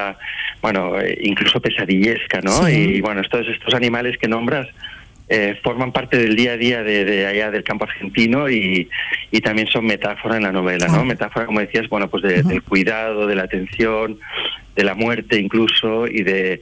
incluso pesadillesca, ¿no? Sí. Y bueno, estos animales que nombras forman parte del día a día de allá del campo argentino y también son metáfora en la novela, ¿no? Metáfora, como decías, bueno, pues del cuidado, de la atención, de la muerte incluso y de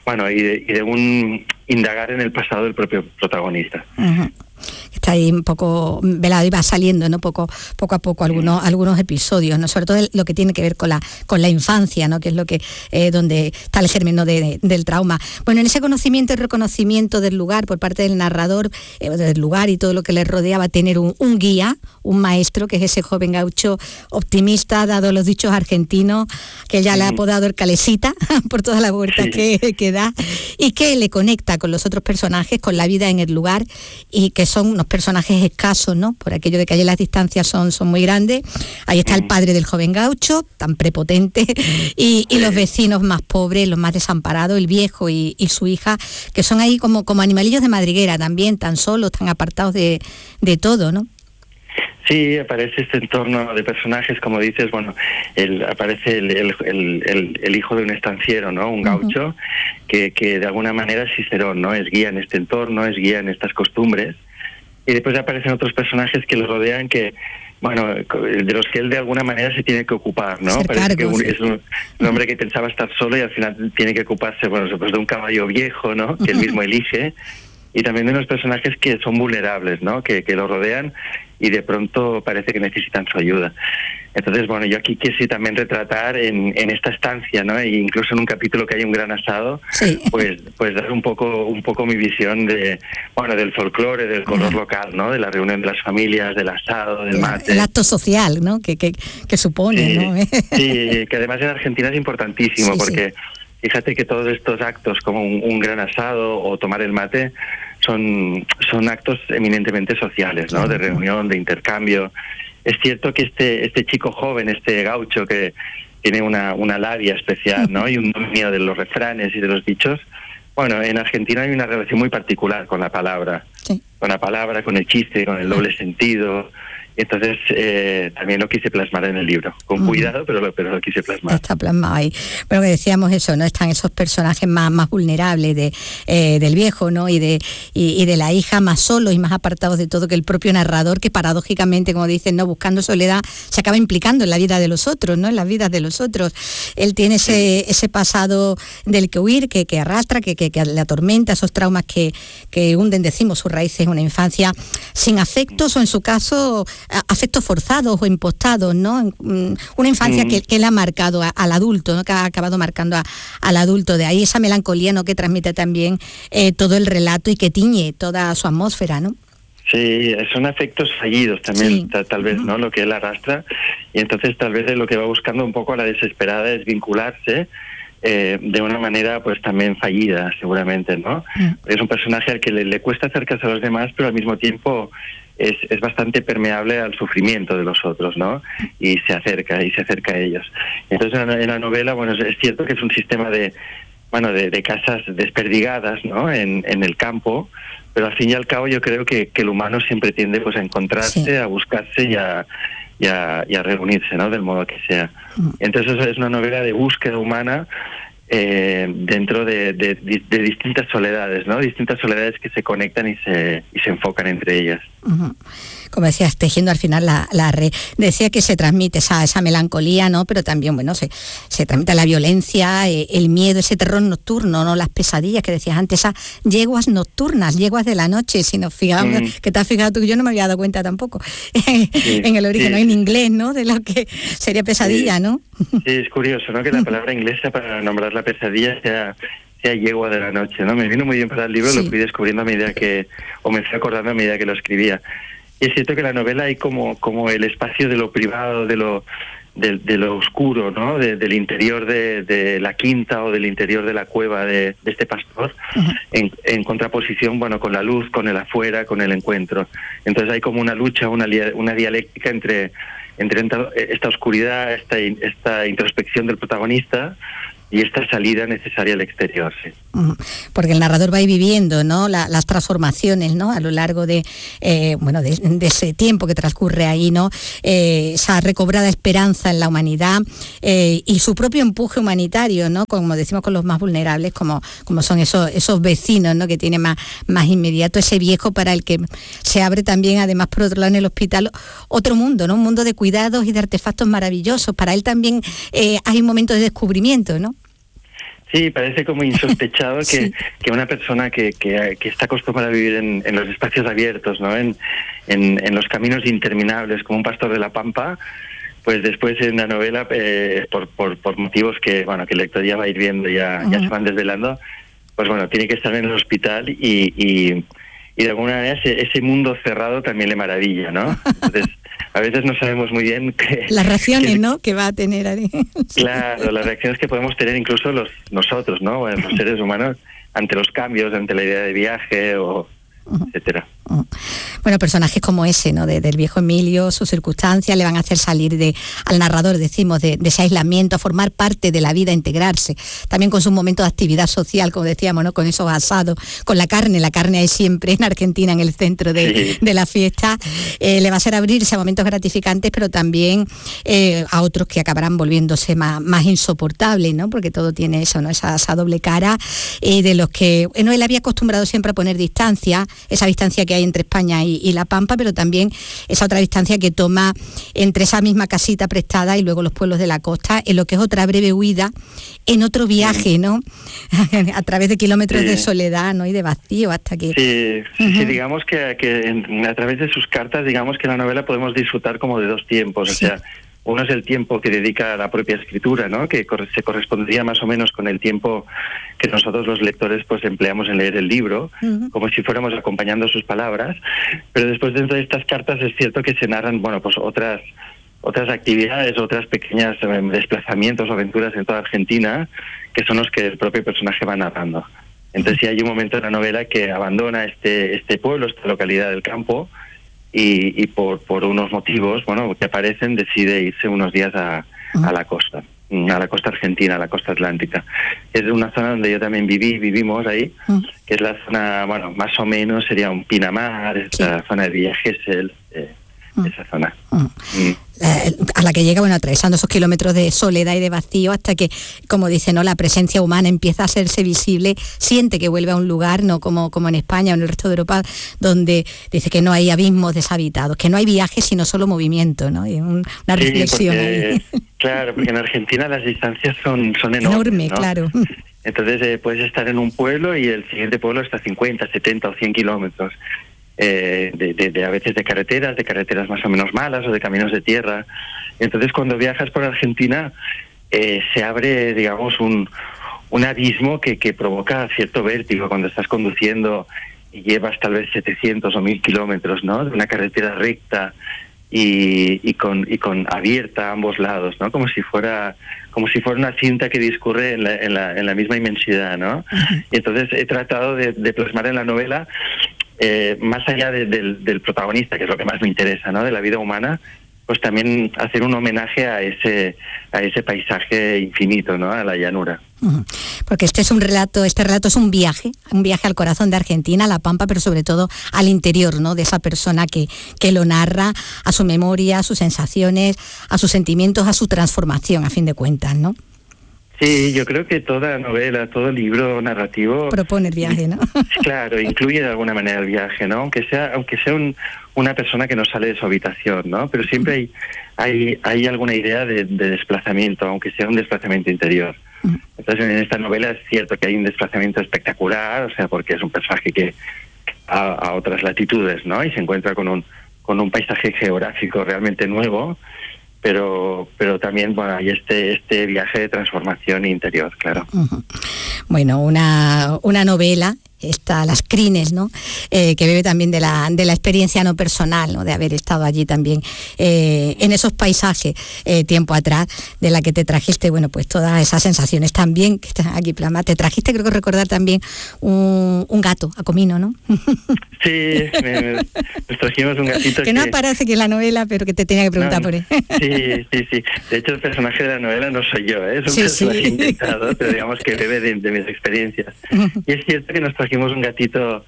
un indagar en el pasado del propio protagonista. Está ahí un poco velado y va saliendo, ¿no? Poco a poco algunos episodios, ¿no? Sobre todo lo que tiene que ver con la infancia, ¿no? Que es lo que donde está el germen, ¿no? del trauma. Bueno, en ese conocimiento y reconocimiento del lugar por parte del narrador, del lugar y todo lo que le rodea, va a tener un guía, un maestro, que es ese joven gaucho optimista, dado los dichos argentinos, que ya le ha apodado el Calesita por todas las vueltas que da, y que le conecta con los otros personajes, con la vida en el lugar, y que son unos personajes escasos, ¿no? Por aquello de que allí las distancias son muy grandes. Ahí está el padre del joven gaucho, tan prepotente, y los vecinos más pobres, los más desamparados, el viejo y su hija, que son ahí como animalillos de madriguera también, tan solos, tan apartados de todo, ¿no? Sí, aparece este entorno de personajes, como dices, bueno, aparece el hijo de un estanciero, ¿no? Un gaucho, que de alguna manera es Cicerón, ¿no? Es guía en este entorno, es guía en estas costumbres. Y después aparecen otros personajes que lo rodean, que, bueno, de los que él de alguna manera se tiene que ocupar, ¿no? Parece que es un hombre que pensaba estar solo y al final tiene que ocuparse, bueno, pues de un caballo viejo, ¿no? Que él mismo elige. Y también de unos personajes que son vulnerables, ¿no? Que lo rodean y de pronto parece que necesitan su ayuda. Entonces, bueno, yo aquí quise también retratar en esta estancia, ¿no? E incluso en un capítulo que hay un gran asado, pues dar un poco mi visión del folclore, del color local, ¿no? De la reunión de las familias, del asado, del mate. El acto social, ¿no? Que supone, ¿no? Sí, que además en Argentina es importantísimo, porque fíjate que todos estos actos, como un gran asado o tomar el mate, son actos eminentemente sociales, ¿no? De reunión, de intercambio. Es cierto que este chico joven, este gaucho que tiene una labia especial, ¿no? Y un dominio de los refranes y de los dichos. Bueno, en Argentina hay una relación muy particular con la palabra, con el chiste, con el doble sentido. Entonces también lo quise plasmar en el libro, con cuidado, pero lo quise plasmar. Está plasmado ahí. Bueno, que decíamos eso, ¿no? Están esos personajes más vulnerables del viejo, ¿no? Y de la hija, más solos y más apartados de todo que el propio narrador, que paradójicamente, como dicen, ¿no? Buscando soledad, se acaba implicando en la vida de los otros, ¿no? En las vidas de los otros. Él tiene ese pasado del que huir, que arrastra, que le atormenta, esos traumas que hunden, decimos, sus raíces en una infancia sin afectos, o en su caso afectos forzados o impostados, ¿no? Una infancia que le ha marcado al adulto, ¿no? Que ha acabado marcando al adulto. De ahí esa melancolía, ¿no? Que transmite también todo el relato y que tiñe toda su atmósfera, ¿no? Sí, son afectos fallidos también, tal vez, ¿no? Lo que él arrastra, y entonces tal vez lo que va buscando un poco a la desesperada es vincularse de una manera pues también fallida, seguramente, ¿no? Es un personaje al que le cuesta acercarse a los demás, pero al mismo tiempo es bastante permeable al sufrimiento de los otros, ¿no? Y se acerca a ellos. Entonces en la novela, bueno, es cierto que es un sistema de casas desperdigadas, ¿no? En el campo, pero al fin y al cabo yo creo que el humano siempre tiende pues a encontrarse, a buscarse y a reunirse, ¿no? Del modo que sea. Entonces es una novela de búsqueda humana dentro de distintas soledades, ¿no? Distintas soledades que se conectan y se enfocan entre ellas. Como decías, tejiendo al final la red. Decía que se transmite esa melancolía, ¿no? Pero también, bueno, se transmite la violencia, el miedo, ese terror nocturno, ¿no? Las pesadillas que decías antes, esas yeguas nocturnas, yeguas de la noche, si nos fijamos, que te has fijado tú, yo no me había dado cuenta tampoco, en el origen, ¿no? En inglés, ¿no? De lo que sería pesadilla, ¿no? Sí, es curioso, ¿no? Que la palabra inglesa para nombrar la pesadilla sea yegua de la noche, ¿no? Me vino muy bien para el libro, lo fui descubriendo me fui acordando a medida que lo escribía. Y es cierto que en la novela hay como el espacio de lo privado, de lo oscuro, ¿no? Del interior de la quinta o del interior de la cueva de este pastor, en contraposición, bueno, con la luz, con el afuera, con el encuentro. Entonces hay como una lucha, una dialéctica entre esta oscuridad, esta introspección del protagonista, esta salida necesaria al exterior, sí. Porque el narrador va a ir viviendo, ¿no?, las transformaciones, ¿no?, a lo largo de ese tiempo que transcurre ahí, ¿no?, esa recobrada esperanza en la humanidad y su propio empuje humanitario, ¿no?, como decimos, con los más vulnerables, como son esos vecinos, ¿no?, que tiene más inmediato, ese viejo para el que se abre también, además, por otro lado, en el hospital, otro mundo, ¿no?, un mundo de cuidados y de artefactos maravillosos. Para él también hay un momento de descubrimiento, ¿no? Sí, parece como insospechado sí. que una persona que está acostumbrada a vivir en los espacios abiertos, ¿no?, en los caminos interminables, como un pastor de la pampa, pues después en la novela, por motivos que el lector ya va a ir viendo, ya se van desvelando, pues tiene que estar en el hospital y de alguna manera ese mundo cerrado también le maravilla, ¿no? Entonces, a veces no sabemos muy bien las reacciones, ¿no?, que va a tener ahí. Claro, las reacciones que podemos tener incluso nosotros, ¿no?, los seres humanos, ante los cambios, ante la idea de viaje o etcétera. Bueno, personajes como ese, ¿no?, del viejo Emilio, sus circunstancias le van a hacer salir al narrador, decimos, de ese aislamiento, a formar parte de la vida, a integrarse, también con sus momentos de actividad social, como decíamos, ¿no?, con esos asados, con la carne hay siempre en Argentina, en el centro de la fiesta, le va a hacer abrirse a momentos gratificantes, pero también a otros que acabarán volviéndose más insoportables, ¿no?, porque todo tiene eso, ¿no?, esa doble cara, de los que él había acostumbrado siempre a poner distancia, esa distancia que hay entre España y La Pampa, pero también esa otra distancia que toma entre esa misma casita prestada y luego los pueblos de la costa, en lo que es otra breve huida, en otro viaje, ¿no? A través de kilómetros de soledad, ¿no?, y de vacío, hasta que... Sí, digamos que a través de sus cartas, digamos que la novela podemos disfrutar como de dos tiempos, o sea, uno es el tiempo que dedica a la propia escritura, ¿no?, que se correspondería más o menos con el tiempo que nosotros los lectores pues empleamos en leer el libro, como si fuéramos acompañando sus palabras, pero después dentro de estas cartas es cierto que se narran, pues otras actividades, otras pequeñas desplazamientos o aventuras en toda Argentina, que son los que el propio personaje va narrando. Entonces sí hay un momento en la novela que abandona este pueblo, esta localidad del campo, y por unos motivos que aparecen decide irse unos días a la costa argentina, a la costa atlántica. Es una zona donde yo también vivimos ahí, que es la zona, más o menos sería un Pinamar, esta zona de Villa Gesell, esa zona. A la que llega, atravesando esos kilómetros de soledad y de vacío, hasta que, como dice, ¿no?, la presencia humana empieza a hacerse visible, siente que vuelve a un lugar, no como en España o en el resto de Europa, donde dice que no hay abismos deshabitados, que no hay viajes sino solo movimiento, ¿no? Y una reflexión ahí. Claro, porque en Argentina las distancias son enormes, ¿no? Claro. Entonces puedes estar en un pueblo y el siguiente pueblo está a 50, 70 o 100 kilómetros. A veces de carreteras más o menos malas o de caminos de tierra. Entonces cuando viajas por Argentina se abre, digamos, un abismo que provoca cierto vértigo cuando estás conduciendo y llevas tal vez 700 o 1000 kilómetros, ¿no?, de una carretera recta y con abierta a ambos lados, ¿no?, como si fuera una cinta que discurre en la misma inmensidad, ¿no? Y entonces he tratado de plasmar en la novela, más allá del protagonista, que es lo que más me interesa, ¿no?, de la vida humana, pues también hacer un homenaje a ese paisaje infinito, ¿no?, a la llanura. Porque este relato es un viaje al corazón de Argentina, a La Pampa, pero sobre todo al interior, ¿no?, de esa persona que lo narra, a su memoria, a sus sensaciones, a sus sentimientos, a su transformación, a fin de cuentas, ¿no? Sí, yo creo que toda novela, todo libro narrativo propone el viaje, ¿no? Claro, incluye de alguna manera el viaje, ¿no? Aunque sea una persona que no sale de su habitación, ¿no? Pero siempre hay alguna idea de desplazamiento, aunque sea un desplazamiento interior. Entonces en esta novela es cierto que hay un desplazamiento espectacular, o sea, porque es un personaje que a otras latitudes, ¿no? Y se encuentra con un paisaje geográfico realmente nuevo. Pero también hay este viaje de transformación interior, claro. Bueno, una novela las crines, ¿no? Que bebe también de la experiencia no personal, ¿no? De haber estado allí también en esos paisajes tiempo atrás, de la que te trajiste, bueno, pues todas esas sensaciones también que están aquí plasmadas. Te trajiste, creo que recordar también un gato a comino, ¿no? Sí, nos trajimos un gatito que no aparece aquí en la novela, pero que te tenía que preguntar por él. Sí. De hecho, el personaje de la novela no soy yo, es un personaje inventado, pero digamos que bebe de mis experiencias. Y es cierto que nos trajimos un gatito,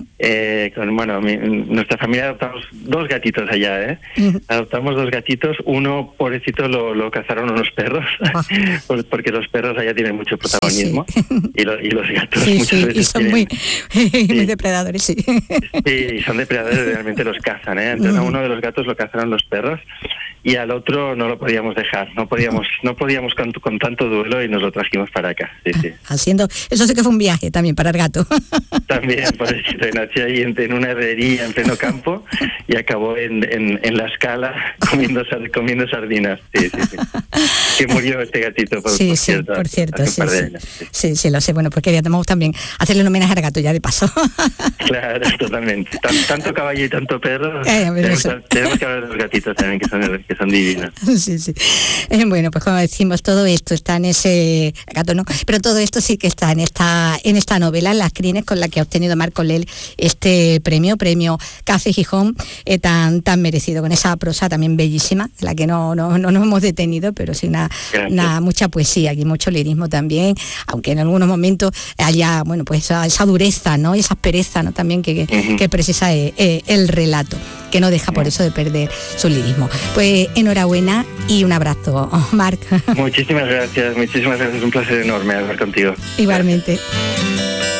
nuestra familia adoptamos 2 gatitos allá, adoptamos 2 gatitos, uno, pobrecito, lo cazaron unos perros, porque los perros allá tienen mucho protagonismo, y los gatos muchas veces y son tienen, muy depredadores, sí. Sí, y son depredadores, realmente los cazan, Entonces a uno de los gatos lo cazaron los perros, y al otro no lo podíamos dejar, no podíamos con tanto duelo, y nos lo trajimos para acá. Eso sí que fue un viaje también para el gato. También, por eso nació ahí en una herrería en pleno campo y acabó en la escala comiendo sardinas. Sí. Que murió este gatito, por cierto. Hace un par de años. Sí, lo sé. Bueno, porque queríamos también hacerle un homenaje al gato ya de paso. Claro, totalmente. Tanto caballo y tanto perro. Tenemos que hablar de los gatitos también, que son divinos. Sí. Bueno, pues como decimos, todo esto está en ese gato, ¿no? Pero todo esto sí que está en esta novela, Las crines, con la que ha obtenido Marco Lel este premio Café Gijón, tan merecido, con esa prosa también bellísima, de la que no nos hemos detenido, pero sí mucha poesía aquí, mucho lirismo también, aunque en algunos momentos haya, bueno, pues esa dureza, ¿no? Esa aspereza, ¿no? También que precisa el relato, que no deja por eso de perder su lirismo. Pues enhorabuena y un abrazo, Marc. Muchísimas gracias, un placer enorme hablar contigo. Igualmente.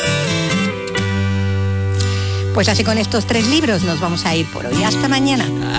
Pues así con estos 3 libros nos vamos a ir por hoy. Hasta mañana.